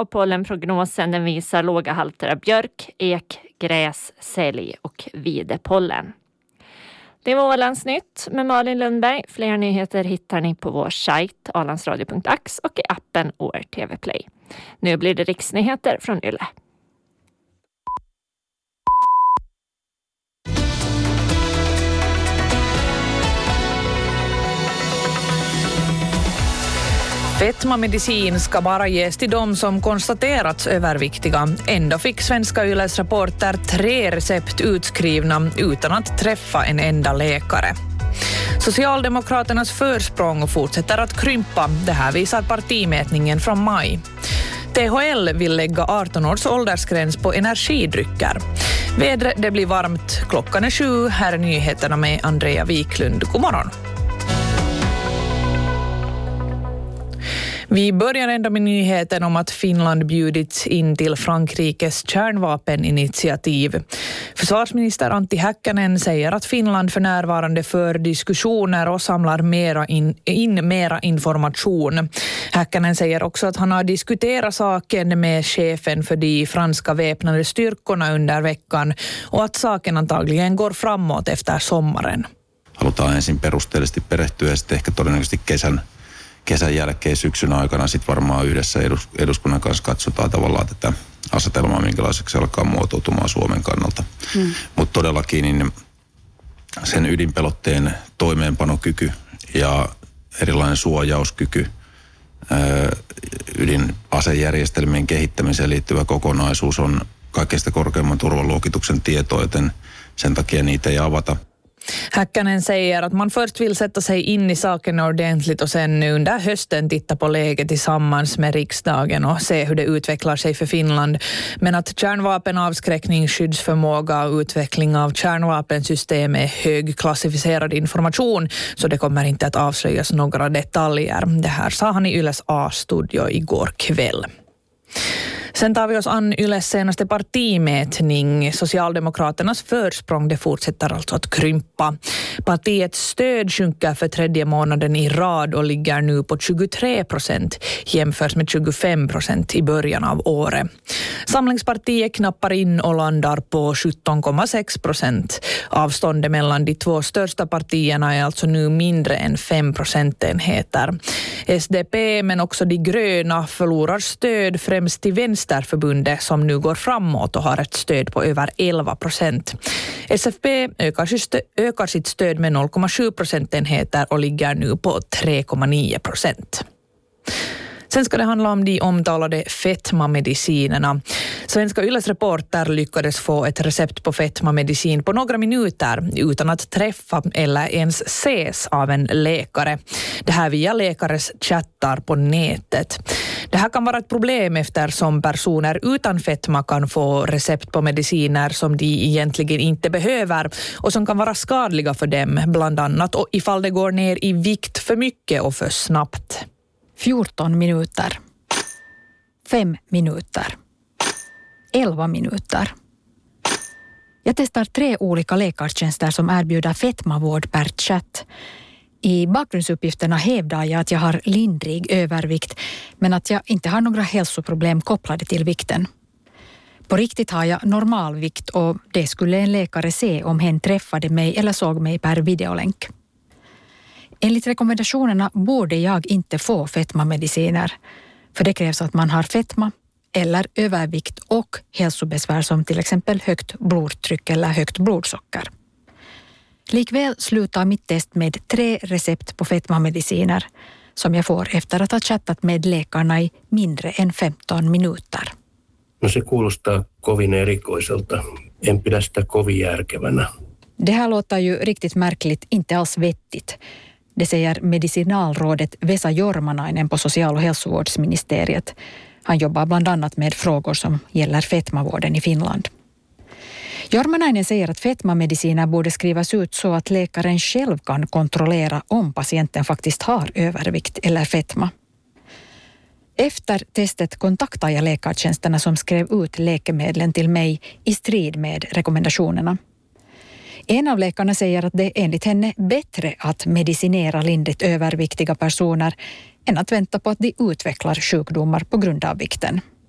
och pollenprognosen den visar låga halter av björk, ek, gräs, sälj och videpollen. Det var Ålands nytt med Malin Lundberg. Fler nyheter hittar ni på vår sajt alandsradio.ax och i appen ORTV Play. Nu blir det riksnyheter från Yle. Fetmamedicin ska bara ges till de som konstaterats överviktiga. Ändå fick Svenska Yles Reporter 3 recept utskrivna utan att träffa en enda läkare. Socialdemokraternas försprång fortsätter att krympa. Det här visar partimätningen från maj. THL vill lägga 18 års åldersgräns på energidrycker. Vädret det blir varmt. Klockan är 7. Här är nyheterna med Andrea Wiklund. God morgon. Vi börjar ändå med nyheten om att Finland bjudits in till Frankrikes kärnvapeninitiativ. Försvarsminister Antti Häkkänen säger att Finland för närvarande för diskussioner och samlar mera information. Häkkänen säger också att han har diskuterat saken med chefen för de franska väpnade styrkorna under veckan och att saken antagligen går framåt efter sommaren. Halutaan ensin perusteellisesti perehtyä ja sitten ehkä todennäköisesti kesän jälkeen syksyn aikana sitten varmaan yhdessä eduskunnan kanssa katsotaan tavallaan tätä asetelmaa, minkälaiseksi alkaa muotoutumaan Suomen kannalta. Mutta todellakin niin sen ydinpelotteen toimeenpanokyky ja erilainen suojauskyky, ydinasejärjestelmien kehittämiseen liittyvä kokonaisuus on kaikista korkeimman turvaluokituksen tieto, joten sen takia niitä ei avata. Häkkänen säger att man först vill sätta sig in i saken ordentligt och sen under hösten titta på läget tillsammans med riksdagen och se hur det utvecklar sig för Finland. Men att kärnvapenavskräckning, skyddsförmåga och utveckling av kärnvapensystem är högklassificerad information, så det kommer inte att avslöjas några detaljer. Det här sa han i Yles A-studio igår kväll. Sen tar vi oss an Yles senaste partimätning. Socialdemokraternas försprång det fortsätter alltså att krympa. Partiets stöd sjunker för 3:e månaden i rad och ligger nu på 23% jämfört med 25% i början av året. Samlingspartiet knappar in och landar på 17,6%. Avståndet mellan de två största partierna är alltså nu mindre än 5 procentenheter. SDP men också de gröna förlorar stöd främst till Vänsterförbundet som nu går framåt och har ett stöd på över 11%. SFP ökar sitt stöd med 0,7 procentenheter och ligger nu på 3,9%. Sen ska det handla om de omtalade fetmamedicinerna. Svenska Yles Reporter lyckades få ett recept på fetmamedicin på några minuter utan att träffa eller ens ses av en läkare. Det här via läkares chattar på nätet. Det här kan vara ett problem eftersom personer utan fetma kan få recept på mediciner som de egentligen inte behöver och som kan vara skadliga för dem, bland annat och ifall det går ner i vikt för mycket och för snabbt. 14 minuter. 5 minuter. 11 minuter. Jag testar 3 olika läkartjänster som erbjuder fetmavård per chatt. I bakgrundsuppgifterna hävdar jag att jag har lindrig övervikt men att jag inte har några hälsoproblem kopplade till vikten. På riktigt har jag normalvikt och det skulle en läkare se om hen träffade mig eller såg mig per videolänk. Enligt rekommendationerna borde jag inte få fetmamediciner, för det krävs att man har fetma eller övervikt och hälsobesvär som till exempel högt blodtryck eller högt blodsocker. Likväl slutar mitt test med 3 recept på fetmamediciner som jag får efter att ha chattat med läkarna i mindre än 15 minuter. No se kuulostaa kovin erikoiselta. En pidä sitä kovin järkevänä. Det här låter ju riktigt märkligt, inte alls vettigt. Det säger medicinalrådet Vesa Jormanainen på social- och hälsovårdsministeriet. Han jobbar bland annat med frågor som gäller fetmavården i Finland. Jormanainen säger att fetmamediciner borde skrivas ut så att läkaren själv kan kontrollera om patienten faktiskt har övervikt eller fetma. Efter testet kontaktade jag läkartjänsterna som skrev ut läkemedlen till mig i strid med rekommendationerna. En av läkarna säger att det är enligt henne bättre att medicinera lindrigt överviktiga personer än att vänta på att de utvecklar sjukdomar på grund av vikten.